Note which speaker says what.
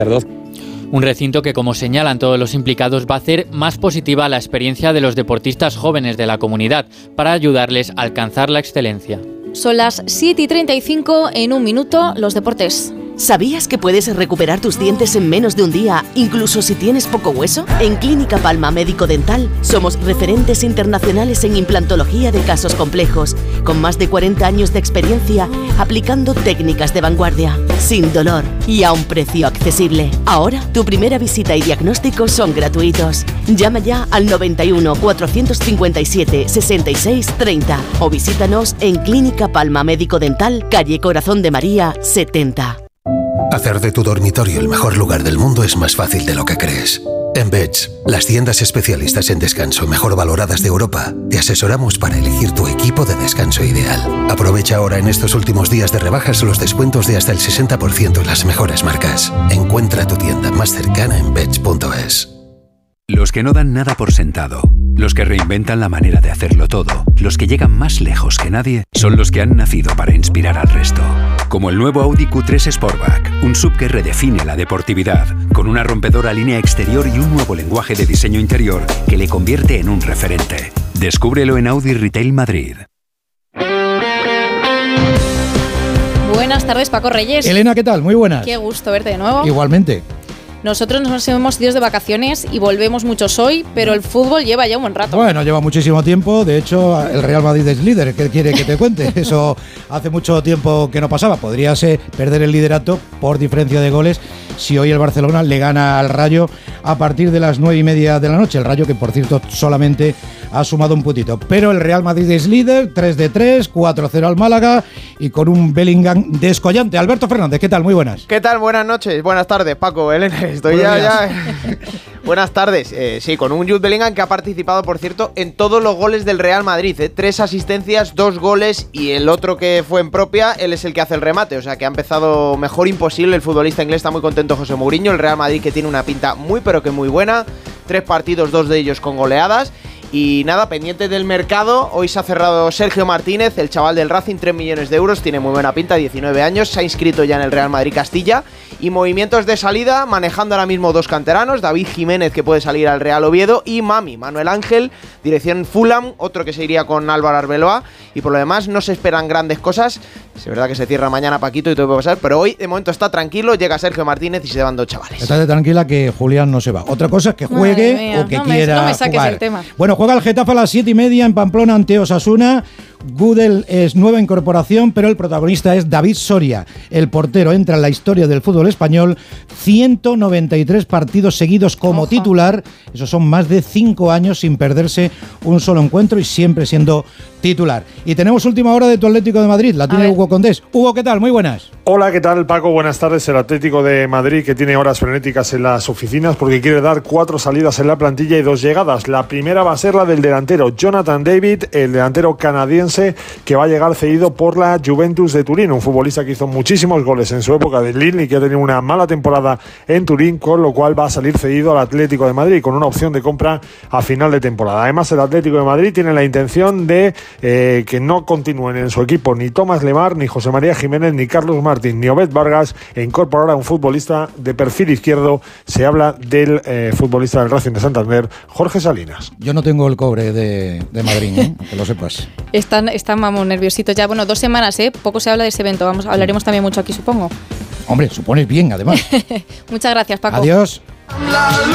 Speaker 1: Un recinto que, como señalan todos los implicados, va a hacer más positiva la experiencia de los deportistas jóvenes de la comunidad para ayudarles a alcanzar la excelencia.
Speaker 2: Son las 7:35, en un minuto, los deportes.
Speaker 3: ¿Sabías que puedes recuperar tus dientes en menos de un día, incluso si tienes poco hueso? En Clínica Palma Médico Dental somos referentes internacionales en implantología de casos complejos, con más de 40 años de experiencia aplicando técnicas de vanguardia, sin dolor y a un precio accesible. Ahora, tu primera visita y diagnóstico son gratuitos. Llama ya al 91 457 66 30 o visítanos en Clínica Palma Médico Dental, calle Corazón de María 70.
Speaker 4: Hacer de tu dormitorio el mejor lugar del mundo es más fácil de lo que crees. En Beds, las tiendas especialistas en descanso mejor valoradas de Europa, te asesoramos para elegir tu equipo de descanso ideal. Aprovecha ahora en estos últimos días de rebajas los descuentos de hasta el 60% en las mejores marcas. Encuentra tu tienda más cercana en beds.es.
Speaker 5: Los que no dan nada por sentado, los que reinventan la manera de hacerlo todo, los que llegan más lejos que nadie, son los que han nacido para inspirar al resto. Como el nuevo Audi Q3 Sportback, un SUV que redefine la deportividad, con una rompedora línea exterior y un nuevo lenguaje de diseño interior que le convierte en un referente. Descúbrelo en Audi Retail Madrid.
Speaker 2: Buenas tardes, Paco Reyes.
Speaker 6: Elena, ¿qué tal? Muy buenas.
Speaker 2: Qué gusto verte de nuevo.
Speaker 6: Igualmente.
Speaker 2: Nosotros nos hemos ido de vacaciones y volvemos muchos hoy, pero el fútbol lleva ya un buen rato.
Speaker 6: Bueno, lleva muchísimo tiempo. De hecho, el Real Madrid es líder. ¿Qué quiere que te cuente? Eso hace mucho tiempo que no pasaba. Podría ser perder el liderato por diferencia de goles si hoy el Barcelona le gana al Rayo a partir de las 9:30 de la noche. El Rayo que, por cierto, solamente ha sumado un puntito. Pero el Real Madrid es líder, 3-3, 4-0 al Málaga y con un Bellingham descollante. Alberto Fernández, ¿qué tal? Muy buenas.
Speaker 7: ¿Qué tal? Buenas noches, buenas tardes, Paco, Elena. Estoy ya. Buenas tardes. Sí, con un Jude Bellingham que ha participado, por cierto, en todos los goles del Real Madrid. 3 asistencias, 2 goles y el otro que fue en propia, él es el que hace el remate. O sea que ha empezado mejor imposible el futbolista inglés. Está muy contento José Mourinho. El Real Madrid que tiene una pinta muy pero que muy buena. 3 partidos, 2 de ellos con goleadas. Y nada, pendiente del mercado, hoy se ha cerrado Sergio Martínez, el chaval del Racing, 3 millones de euros, tiene muy buena pinta, 19 años, se ha inscrito ya en el Real Madrid Castilla. Y movimientos de salida, manejando ahora mismo 2 canteranos, David Jiménez que puede salir al Real Oviedo y Manuel Ángel, dirección Fulham, otro que se iría con Álvaro Arbeloa. Y por lo demás no se esperan grandes cosas, es verdad que se cierra mañana Paquito y todo puede pasar, pero hoy de momento está tranquilo, llega Sergio Martínez y se van 2 chavales.
Speaker 6: Estate tranquila que Julián no se va. Otra cosa es que juegue o que quiera
Speaker 2: no me saques
Speaker 6: jugar.
Speaker 2: El tema.
Speaker 6: Bueno, juega el Getafe a las 7:30 en Pamplona ante Osasuna. Gudel es nueva incorporación, pero el protagonista es David Soria. El portero entra en la historia del fútbol español, 193 partidos seguidos como titular. Esos son más de 5 años sin perderse un solo encuentro y siempre siendo titular. Y tenemos última hora de tu Atlético de Madrid, la tiene Hugo Condés. Hugo, ¿qué tal? Muy buenas.
Speaker 8: Hola, ¿qué tal, Paco? Buenas tardes. El Atlético de Madrid que tiene horas frenéticas en las oficinas porque quiere dar 4 salidas en la plantilla y 2 llegadas. La primera va a ser la del delantero Jonathan David, el delantero canadiense que va a llegar cedido por la Juventus de Turín, un futbolista que hizo muchísimos goles en su época de Lille y que ha tenido una mala temporada en Turín, con lo cual va a salir cedido al Atlético de Madrid con una opción de compra a final de temporada. Además, el Atlético de Madrid tiene la intención de que no continúen en su equipo ni Tomás Lemar, ni José María Jiménez, ni Carlos Martín, ni Obed Vargas, e incorporar a un futbolista de perfil izquierdo. Se habla del futbolista del Racing de Santander, Jorge Salinas.
Speaker 6: Yo no tengo el cobre de Madrid, que lo sepas.
Speaker 2: Están vamos, nerviositos ya. Bueno, 2 semanas, poco se habla de ese evento. Hablaremos también mucho aquí, supongo.
Speaker 6: Hombre, supones bien, además.
Speaker 2: Muchas gracias, Paco.
Speaker 6: Adiós.